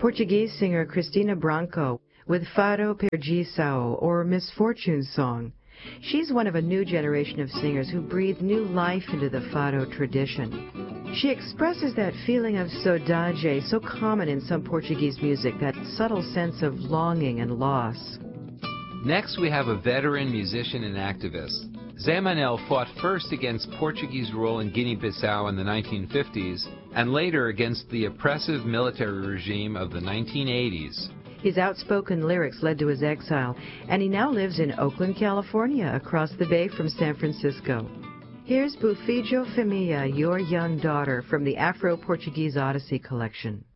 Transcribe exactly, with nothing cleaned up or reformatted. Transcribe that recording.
Portuguese singer Cristina Branco with Fado Perdição, or Misfortune Song. She's one of a new generation of singers who breathe new life into the Fado tradition. She expresses that feeling of saudade so common in some Portuguese music, that subtle sense of longing and loss. Next, we have a veteran musician and activist. Zé Manel fought first against Portuguese rule in Guinea-Bissau in the nineteen fifties and later against the oppressive military regime of the nineteen eighties. His outspoken lyrics led to his exile, and he now lives in Oakland, California, across the bay from San Francisco. Here's Bufijo Família, Your Young Daughter, from the Afro-Portuguese Odyssey collection.